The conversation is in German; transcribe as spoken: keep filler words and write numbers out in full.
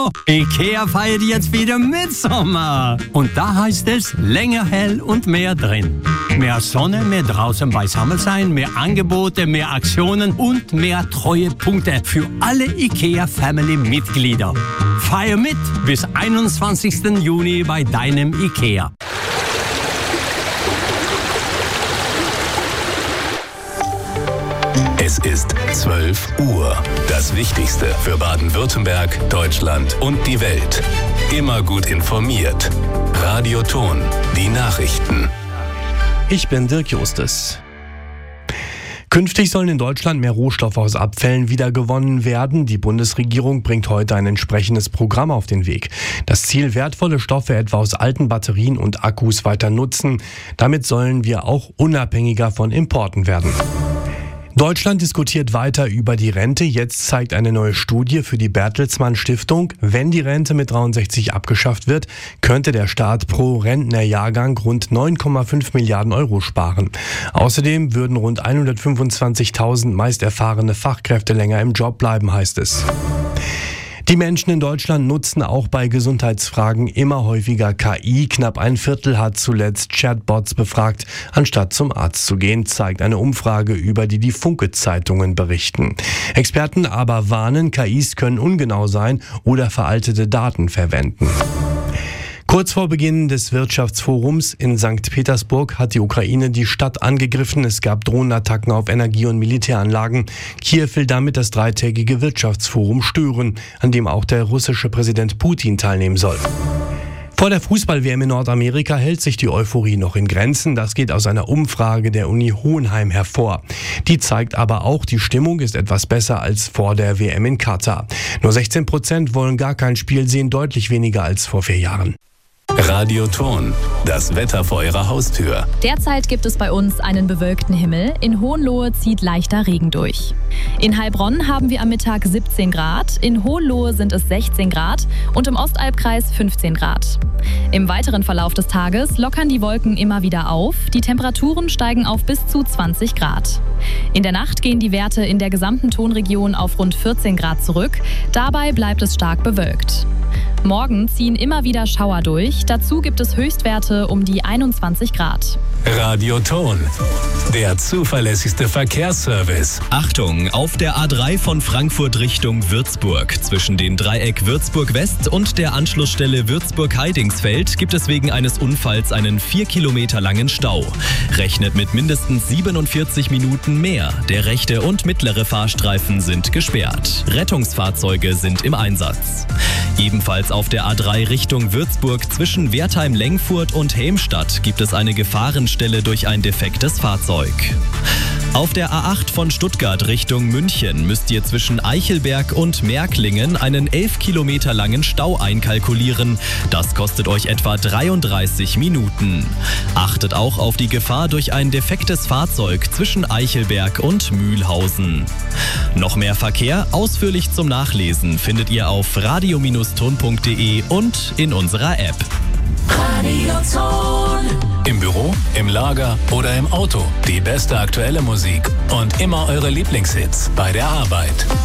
Hallo, IKEA feiert jetzt wieder Mitsommer. Und da heißt es länger hell und mehr drin. Mehr Sonne, mehr draußen beisammen sein, mehr Angebote, mehr Aktionen und mehr Treuepunkte für alle IKEA-Family-Mitglieder. Feier mit bis einundzwanzigsten Juni bei deinem IKEA. Es ist zwölf Uhr. Das Wichtigste für Baden-Württemberg, Deutschland und die Welt. Immer gut informiert. Radio Ton, die Nachrichten. Ich bin Dirk Justus. Künftig sollen in Deutschland mehr Rohstoffe aus Abfällen wiedergewonnen werden. Die Bundesregierung bringt heute ein entsprechendes Programm auf den Weg. Das Ziel, wertvolle Stoffe etwa aus alten Batterien und Akkus weiter nutzen. Damit sollen wir auch unabhängiger von Importen werden. Deutschland diskutiert weiter über die Rente. Jetzt zeigt eine neue Studie für die Bertelsmann Stiftung, wenn die Rente mit dreiundsechzig abgeschafft wird, könnte der Staat pro Rentnerjahrgang rund neun Komma fünf Milliarden Euro sparen. Außerdem würden rund hundertfünfundzwanzigtausend meist erfahrene Fachkräfte länger im Job bleiben, heißt es. Die Menschen in Deutschland nutzen auch bei Gesundheitsfragen immer häufiger K I. Knapp ein Viertel hat zuletzt Chatbots befragt, anstatt zum Arzt zu gehen, zeigt eine Umfrage, über die die Funke-Zeitungen berichten. Experten aber warnen, K Is können ungenau sein oder veraltete Daten verwenden. Kurz vor Beginn des Wirtschaftsforums in Sankt Petersburg hat die Ukraine die Stadt angegriffen. Es gab Drohnenattacken auf Energie- und Militäranlagen. Kiew will damit das dreitägige Wirtschaftsforum stören, an dem auch der russische Präsident Putin teilnehmen soll. Vor der Fußball-W M in Nordamerika hält sich die Euphorie noch in Grenzen. Das geht aus einer Umfrage der Uni Hohenheim hervor. Die zeigt aber auch, die Stimmung ist etwas besser als vor der W M in Katar. Nur sechzehn Prozent wollen gar kein Spiel sehen, deutlich weniger als vor vier Jahren. Radio Ton, das Wetter vor Ihrer Haustür. Derzeit gibt es bei uns einen bewölkten Himmel. In Hohenlohe zieht leichter Regen durch. In Heilbronn haben wir am Mittag siebzehn Grad, in Hohenlohe sind es sechzehn Grad und im Ostalbkreis fünfzehn Grad. Im weiteren Verlauf des Tages lockern die Wolken immer wieder auf. Die Temperaturen steigen auf bis zu zwanzig Grad. In der Nacht gehen die Werte in der gesamten Tonregion auf rund vierzehn Grad zurück. Dabei bleibt es stark bewölkt. Morgen ziehen immer wieder Schauer durch. Dazu gibt es Höchstwerte um die einundzwanzig Grad. Radio Ton, der zuverlässigste Verkehrsservice. Achtung, auf der A drei von Frankfurt Richtung Würzburg. Zwischen dem Dreieck Würzburg West und der Anschlussstelle Würzburg-Heidingsfeld gibt es wegen eines Unfalls einen vier Kilometer langen Stau. Rechnet mit mindestens siebenundvierzig Minuten mehr. Der rechte und mittlere Fahrstreifen sind gesperrt. Rettungsfahrzeuge sind im Einsatz. Ebenfalls auf der A drei Richtung Würzburg zwischen Wertheim-Lengfurt und Helmstadt gibt es eine Gefahrenstelle durch ein defektes Fahrzeug. Auf der A acht von Stuttgart Richtung München müsst ihr zwischen Eichelberg und Märklingen einen elf Kilometer langen Stau einkalkulieren. Das kostet euch etwa dreiunddreißig Minuten. Achtet auch auf die Gefahr durch ein defektes Fahrzeug zwischen Eichelberg und Mühlhausen. Noch mehr Verkehr ausführlich zum Nachlesen findet ihr auf radio Bindestrich ton punkt de und in unserer App. Radio Ton. Im Büro, im Lager oder im Auto. Die beste aktuelle Musik und immer eure Lieblingshits bei der Arbeit.